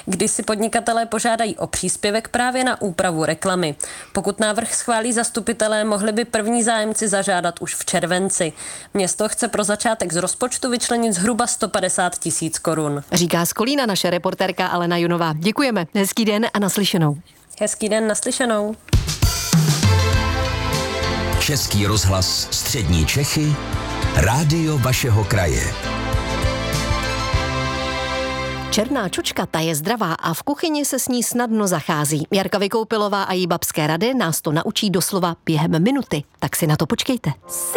kdy si podnikatelé požádají o příspěvek právě na úpravu reklamy. Pokud návrh schválí zastupitelé, mohli by první zájemci zažádat už v červenci. Město chce pro začátek z rozpočtu vyčlenit zhruba 150 000 korun. Říká z Kolína naše reportérka Alena Junová. Děkujeme. Hezký den a naslyšenou. Hezký den, naslyšenou. Český rozhlas Střední Čechy, rádio vašeho kraje. Černá čočka, ta je zdravá a v kuchyni se s ní snadno zachází. Jarka Vykoupilová a její babské rady nás to naučí doslova během minuty. Tak si na to počkejte.